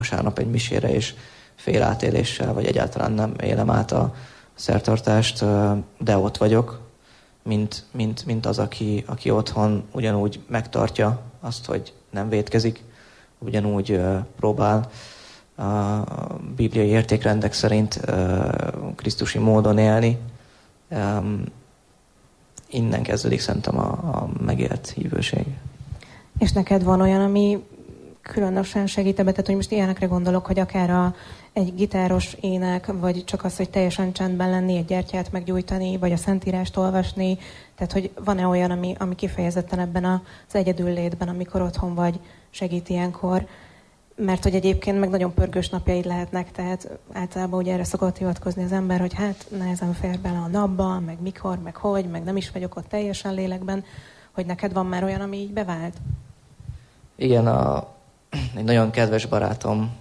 vasárnap egy misére, és fél átéléssel, vagy egyáltalán nem élem át a szertartást, de ott vagyok, mint az, aki otthon ugyanúgy megtartja azt, hogy nem vétkezik, ugyanúgy próbál a bibliai értékrendek szerint krisztusi módon élni. Innen kezdődik szerintem a megélt hívőség. És neked van olyan, ami különösen segít ebbe, tehát hogy most ilyenekre gondolok, hogy akár egy gitáros ének, vagy csak az, hogy teljesen csendben lenni, egy gyertyát meggyújtani, vagy a Szentírást olvasni, tehát hogy van-e olyan, ami kifejezetten ebben az egyedüllétben, amikor otthon vagy, segít ilyenkor, mert hogy egyébként meg nagyon pörgős napjaid lehetnek, tehát általában ugye erre szokott hivatkozni az ember, hogy hát nehezen fér bele a napba, meg mikor, meg hogy, meg nem is vagyok ott teljesen lélekben, hogy neked van már olyan, ami így bevált? Igen, egy nagyon kedves barátom,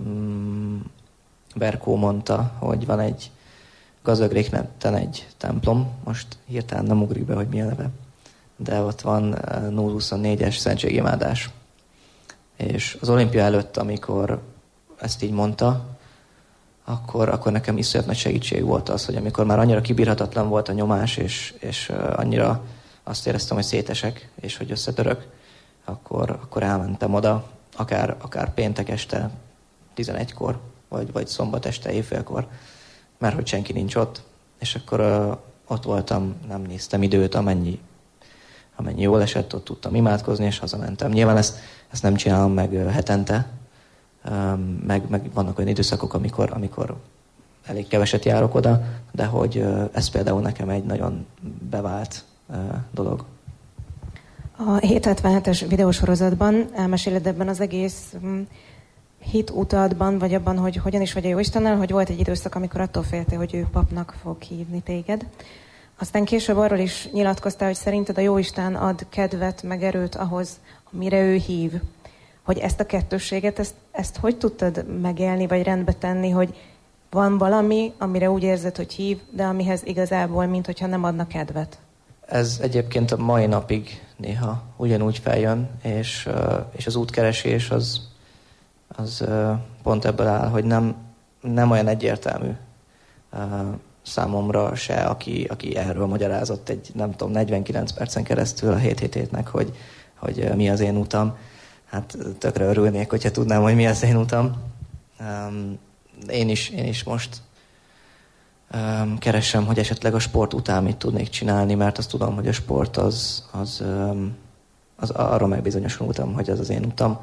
Berkó mondta, hogy van egy Gazagrékneten egy templom, most hirtelen nem ugrik be, hogy mi a neve, de ott van 024-es szentségimádás. És az olimpia előtt, amikor ezt így mondta, akkor nekem iszonyat nagy segítség volt az, hogy amikor már annyira kibírhatatlan volt a nyomás, és annyira azt éreztem, hogy szétesek, és hogy összetörök, akkor elmentem oda, akár péntek este 11-kor, vagy szombat este éjfélkor, mert hogy senki nincs ott, és akkor ott voltam, nem néztem időt, amennyi jól esett, ott tudtam imádkozni, és hazamentem. Nyilván ezt nem csinálom meg hetente, meg vannak olyan időszakok, amikor elég keveset járok oda, de hogy ez például nekem egy nagyon bevált dolog. A 777-es videósorozatban elmeséled ebben az egész hit utadban, vagy abban, hogy hogyan is vagy a Jóistennel, hogy volt egy időszak, amikor attól féltél, hogy ő papnak fog hívni téged. Aztán később arról is nyilatkoztál, hogy szerinted a Jóisten ad kedvet, meg erőt ahhoz, amire ő hív. Hogy ezt a kettősséget, ezt hogy tudtad megélni, vagy rendbe tenni, hogy van valami, amire úgy érzed, hogy hív, de amihez igazából, minthogyha nem adna kedvet? Ez egyébként a mai napig néha ugyanúgy feljön, és az útkeresés az pont ebből áll, hogy nem olyan egyértelmű számomra se, aki erről magyarázott egy, nem tudom, 49 percen keresztül a 777-nek, hogy mi az én utam. Hát tökre örülnék, hogyha tudnám, hogy mi az én utam. Én is most keresem, hogy esetleg a sport után mit tudnék csinálni, mert azt tudom, hogy a sport az arra megbizonyosultam, hogy ez az én utam.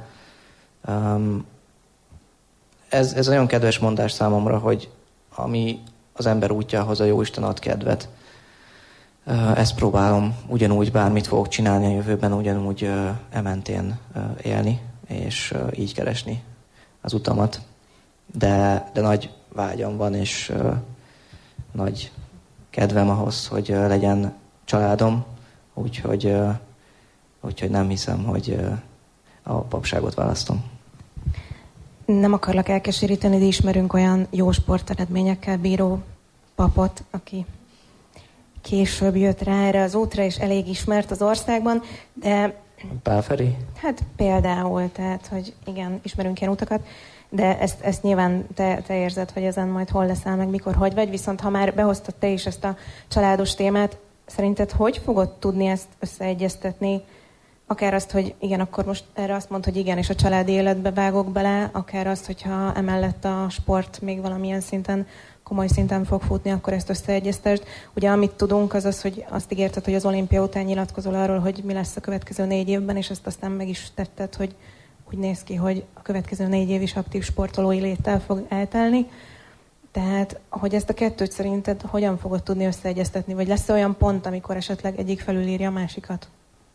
Ez nagyon kedves mondás számomra, hogy ami az ember útjához a Jóisten ad kedvet. Ezt próbálom ugyanúgy, bármit fogok csinálni a jövőben, ugyanúgy ementén élni, és így keresni az utamat. De nagy vágyam van, és nagy kedvem ahhoz, hogy legyen családom, úgyhogy nem hiszem, hogy a papságot választom. Nem akarlak elkeseríteni, de ismerünk olyan jó sporteredményekkel bíró papot, aki később jött rá erre az útra, és elég ismert az országban, de... Pál Feri? Hát például, tehát, hogy igen, ismerünk ilyen utakat, de ezt nyilván te érzed, hogy ezen majd hol leszel, meg mikor, hogy vagy, viszont ha már behoztad te is ezt a családos témát, szerinted hogy fogod tudni ezt összeegyeztetni? Akár azt, hogy igen, akkor most erre azt mondd, hogy igen, és a családi életbe vágok bele, akár azt, hogyha emellett a sport még valamilyen szinten, komoly szinten fog futni, akkor ezt összeegyeztesd. Ugye amit tudunk, az az, hogy azt ígérted, hogy az olimpia után nyilatkozol arról, hogy mi lesz a következő 4 évben, és ezt aztán meg is tetted, hogy úgy néz ki, hogy a következő 4 év is aktív sportolói léttel fog eltelni. Tehát, hogy ezt a kettőt szerinted hogyan fogod tudni összeegyeztetni, vagy lesz olyan pont, amikor esetleg egyik felülírja a másikat?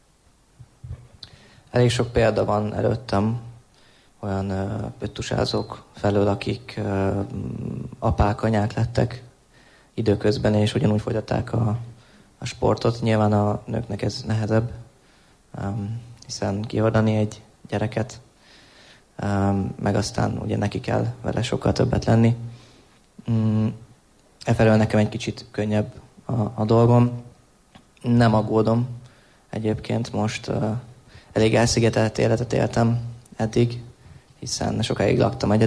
Elég sok példa van előttem olyan pöttusázók felől, akik apák, anyák lettek időközben, és ugyanúgy folytatták a sportot. Nyilván a nőknek ez nehezebb, hiszen kihordani egy gyereket, meg aztán ugye neki kell vele sokkal többet lenni. Efelől nekem egy kicsit könnyebb a dolgom. Nem aggódom egyébként, most elég elszigetelt életet éltem eddig, hiszen sokáig laktam egyedül,